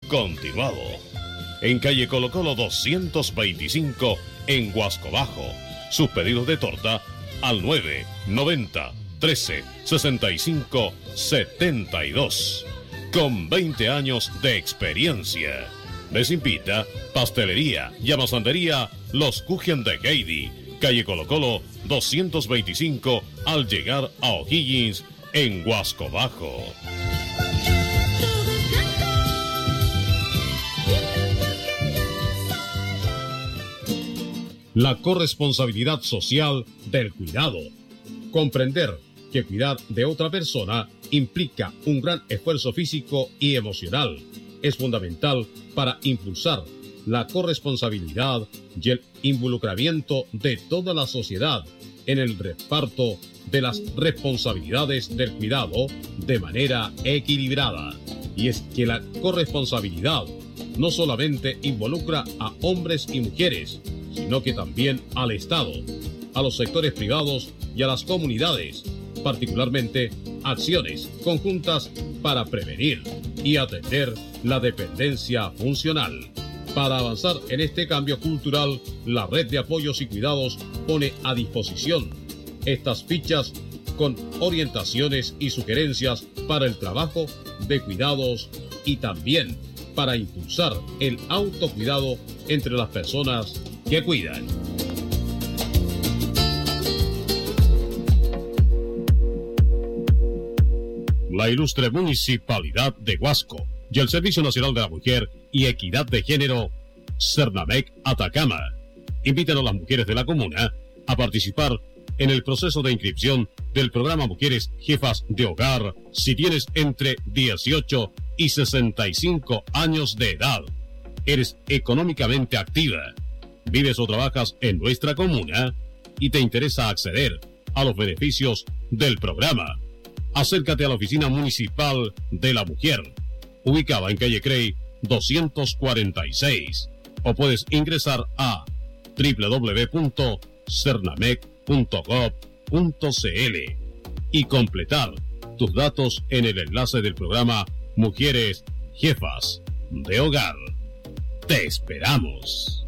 continuado. En calle Colo Colo 225 en Huasco Bajo. Sus pedidos de torta al 990 13 65 72. Con 20 años de experiencia. Les invita Pastelería y Amasandería Los Kuchen de Heidi, calle Colo Colo 225 al llegar a O'Higgins en Huasco Bajo. La corresponsabilidad social del cuidado. Comprender que cuidar de otra persona implica un gran esfuerzo físico y emocional. Es fundamental para impulsar la corresponsabilidad y el involucramiento de toda la sociedad en el reparto de las responsabilidades del cuidado de manera equilibrada. Y es que la corresponsabilidad no solamente involucra a hombres y mujeres, sino que también al Estado, a los sectores privados y a las comunidades, particularmente acciones conjuntas para prevenir y atender la dependencia funcional. Para avanzar en este cambio cultural, la Red de Apoyos y Cuidados pone a disposición estas fichas con orientaciones y sugerencias para el trabajo de cuidados y también para impulsar el autocuidado entre las personas que cuidan. La ilustre Municipalidad de Huasco y el Servicio Nacional de la Mujer y Equidad de Género, Cernamec Atacama, invitan a las mujeres de la comuna a participar en el proceso de inscripción del programa Mujeres Jefas de Hogar si tienes entre 18 y 65 años de edad, eres económicamente activa, vives o trabajas en nuestra comuna y te interesa acceder a los beneficios del programa. Acércate a la Oficina Municipal de la Mujer, ubicada en calle Crey 246, o puedes ingresar a www.cernamec.gov.cl y completar tus datos en el enlace del programa Mujeres Jefas de Hogar. ¡Te esperamos!